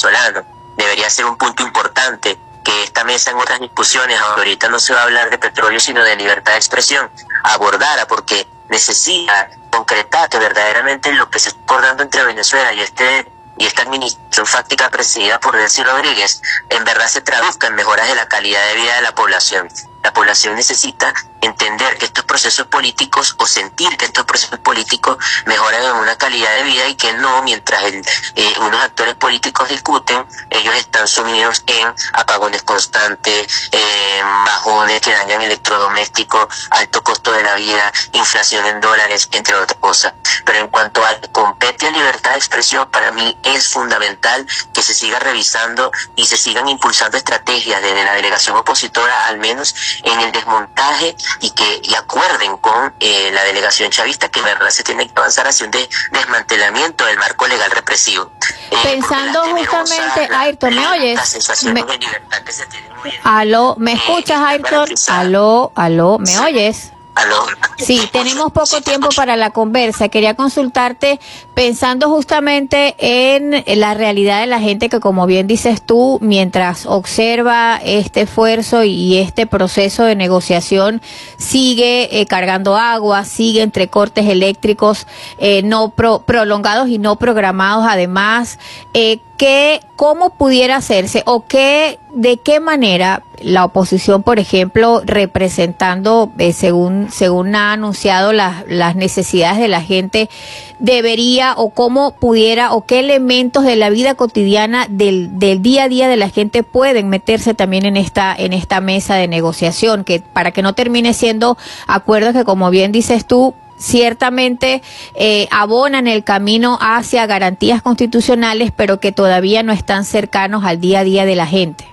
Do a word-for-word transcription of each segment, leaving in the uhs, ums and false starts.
venezolano. Debería ser un punto importante que esta mesa en otras discusiones, ahorita no se va a hablar de petróleo sino de libertad de expresión, abordara, porque necesita concretar que verdaderamente lo que se está acordando entre Venezuela y este y esta administración fáctica presidida por Delcy Rodríguez en verdad se traduzca en mejoras de la calidad de vida de la población. La población necesita entender que estos procesos políticos o sentir que estos procesos políticos mejoran en una calidad de vida y que no, mientras el, eh, unos actores políticos discuten, ellos están sumidos en apagones constantes, eh, bajones que dañan electrodomésticos, alto costo de la vida, inflación en dólares, entre otras cosas. Pero en cuanto a compete a libertad de expresión, para mí es fundamental que se siga revisando y se sigan impulsando estrategias desde la delegación opositora, al menos en el desmontaje, y que y acuerden con eh, la delegación chavista que en verdad se tiene que avanzar hacia un de, desmantelamiento del marco legal represivo. Eh, Pensando justamente, la, Ayrton, ¿me oyes? Las sensaciones Me... de libertad que se tienen muy aló, ¿me escuchas, eh, Ayrton? Aló, aló, ¿me sí. oyes? ¿Aló? Sí, tenemos poco tiempo para la conversa. Quería consultarte pensando justamente en la realidad de la gente que, como bien dices tú, mientras observa este esfuerzo y este proceso de negociación, sigue eh, cargando agua, sigue entre cortes eléctricos eh, no pro, prolongados y no programados. Además, eh, ¿qué, cómo pudiera hacerse o qué, de qué manera la oposición, por ejemplo, representando, eh, según según ha anunciado las, las necesidades de la gente, debería o cómo pudiera o qué elementos de la vida cotidiana del, del día a día de la gente pueden meterse también en esta en esta mesa de negociación, que para que no termine siendo acuerdos que, como bien dices tú, ciertamente eh, abonan el camino hacia garantías constitucionales, pero que todavía no están cercanos al día a día de la gente.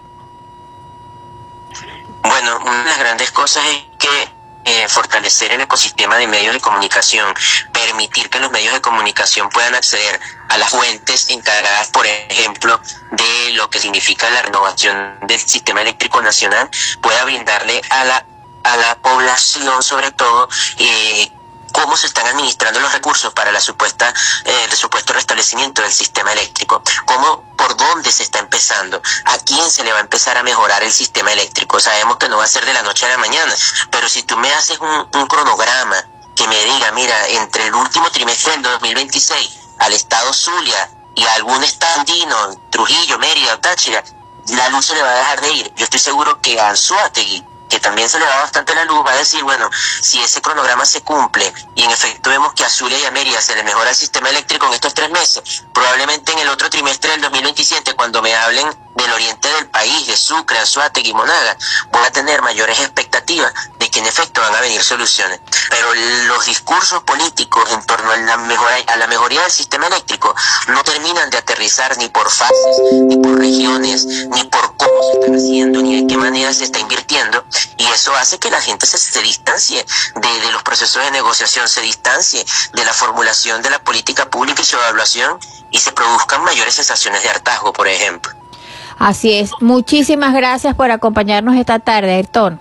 Bueno, una de las grandes cosas es que eh, fortalecer el ecosistema de medios de comunicación, permitir que los medios de comunicación puedan acceder a las fuentes encargadas, por ejemplo, de lo que significa la renovación del sistema eléctrico nacional, pueda brindarle a la a la población, sobre todo, eh, cómo se están administrando los recursos para la supuesta, eh, el supuesto restablecimiento del sistema eléctrico, cómo, por dónde se está empezando, a quién se le va a empezar a mejorar el sistema eléctrico. Sabemos que no va a ser de la noche a la mañana, pero si tú me haces un, un cronograma que me diga, mira, entre el último trimestre del dos mil veintiséis al estado Zulia y a algún estado andino, Trujillo, Mérida, Táchira, la luz se le va a dejar de ir. Yo estoy seguro que a Anzoátegui, que también se le da bastante la luz, va a decir, bueno, si ese cronograma se cumple y en efecto vemos que a Zulia y a Mérida se le mejora el sistema eléctrico en estos tres meses, probablemente en el otro trimestre del dos mil veintisiete, cuando me hablen del oriente del país, de Sucre, Anzoátegui y Monaga, voy a tener mayores expectativas de que en efecto van a venir soluciones. Pero los discursos políticos en torno a la mejora, a la mejoría del sistema eléctrico no terminan de aterrizar ni por fases, ni por regiones, ni por cómo se está haciendo, ni de qué manera se está invirtiendo, y eso hace que la gente se, se distancie de, de los procesos de negociación, se distancie de la formulación de la política pública y su evaluación, y se produzcan mayores sensaciones de hartazgo, por ejemplo. Así es. Muchísimas gracias por acompañarnos esta tarde, Ayrton.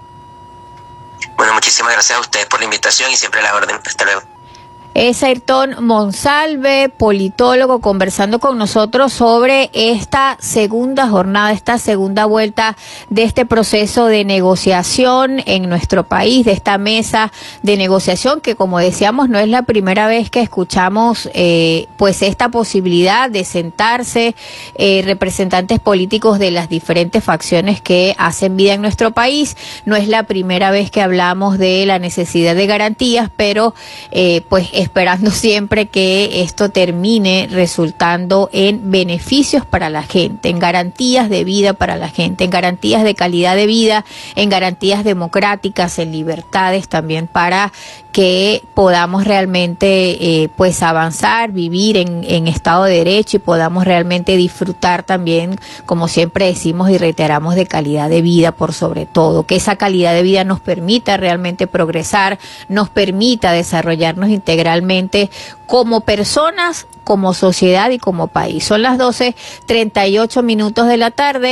Bueno, muchísimas gracias a ustedes por la invitación y siempre a la orden. Hasta luego. Es Ayrton Monsalve, politólogo, conversando con nosotros sobre esta segunda jornada, esta segunda vuelta de este proceso de negociación en nuestro país, de esta mesa de negociación que, como decíamos, no es la primera vez que escuchamos eh, pues esta posibilidad de sentarse eh, representantes políticos de las diferentes facciones que hacen vida en nuestro país. No es la primera vez que hablamos de la necesidad de garantías, pero eh, pues esperando siempre que esto termine resultando en beneficios para la gente, en garantías de vida para la gente, en garantías de calidad de vida, en garantías democráticas, en libertades también para que podamos realmente eh, pues avanzar, vivir en, en Estado de Derecho y podamos realmente disfrutar también, como siempre decimos y reiteramos, de calidad de vida por sobre todo, que esa calidad de vida nos permita realmente progresar, nos permita desarrollarnos integralmente como personas, como sociedad y como país. Son las doce treinta y ocho minutos de la tarde.